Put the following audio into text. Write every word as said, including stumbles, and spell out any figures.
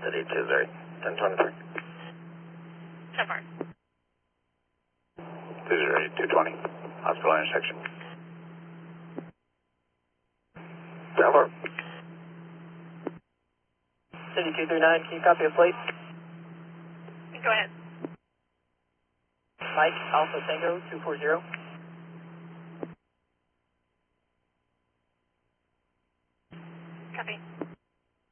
City two zero, ten twenty-three. So far. two zero eight, two twenty, hospital intersection. So far. City two three nine, can you copy a plate? Go ahead. Mike, Alpha Tango two four zero. Copy.